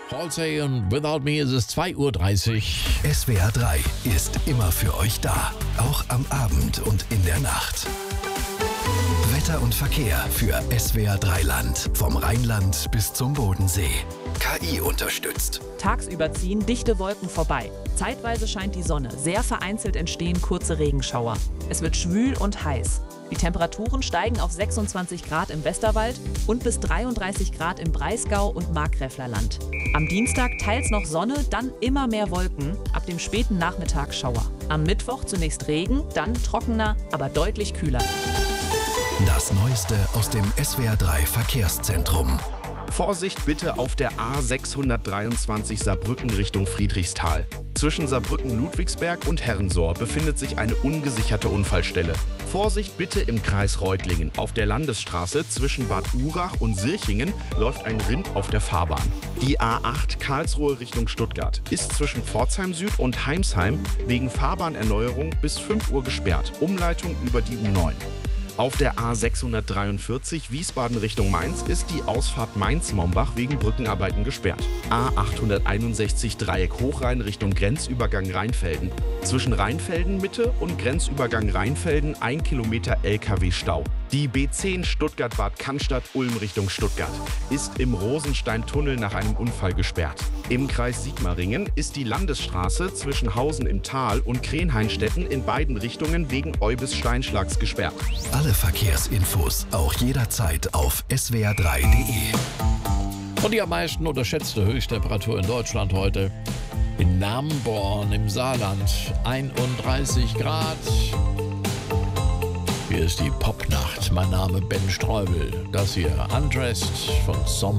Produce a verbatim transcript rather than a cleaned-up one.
Halsey und Without Me ist es zwei Uhr dreißig. S W R drei ist immer für euch da, auch am Abend und in der Nacht. Wetter und Verkehr für S W R drei Land, vom Rheinland bis zum Bodensee. K I unterstützt. Tagsüber ziehen dichte Wolken vorbei. Zeitweise scheint die Sonne, sehr vereinzelt entstehen kurze Regenschauer. Es wird schwül und heiß. Die Temperaturen steigen auf sechsundzwanzig Grad im Westerwald und bis dreiunddreißig Grad im Breisgau und Markgräflerland. Am Dienstag teils noch Sonne, dann immer mehr Wolken, ab dem späten Nachmittag Schauer. Am Mittwoch zunächst Regen, dann trockener, aber deutlich kühler. Das Neueste aus dem S W R drei Verkehrszentrum. Vorsicht bitte auf der A sechshundertdreiundzwanzig Saarbrücken Richtung Friedrichsthal. Zwischen Saarbrücken-Ludwigsberg und Herrensohr befindet sich eine ungesicherte Unfallstelle. Vorsicht bitte im Kreis Reutlingen. Auf der Landesstraße zwischen Bad Urach und Sirchingen läuft ein Rind auf der Fahrbahn. Die A acht Karlsruhe Richtung Stuttgart ist zwischen Pforzheim Süd und Heimsheim wegen Fahrbahnerneuerung bis fünf Uhr gesperrt. Umleitung über die U neun. Auf der A sechshundertdreiundvierzig Wiesbaden Richtung Mainz ist die Ausfahrt Mainz-Mombach wegen Brückenarbeiten gesperrt. A achthunderteinundsechzig Dreieck Hochrhein Richtung Grenzübergang Rheinfelden. Zwischen Rheinfelden Mitte und Grenzübergang Rheinfelden ein Kilometer L K W-Stau. Die B zehn Stuttgart-Bad Cannstatt-Ulm Richtung Stuttgart ist im Rosenstein-Tunnel nach einem Unfall gesperrt. Im Kreis Sigmaringen ist die Landesstraße zwischen Hausen im Tal und Krenheinstetten in beiden Richtungen wegen Eubis-Steinschlags gesperrt. Alle Verkehrsinfos auch jederzeit auf S W R drei Punkt de. Und die am meisten unterschätzte Höchsttemperatur in Deutschland heute. In Namborn im Saarland einunddreißig Grad. Hier ist die Popnacht. Mein Name Ben Streubel. Das hier Undressed von Som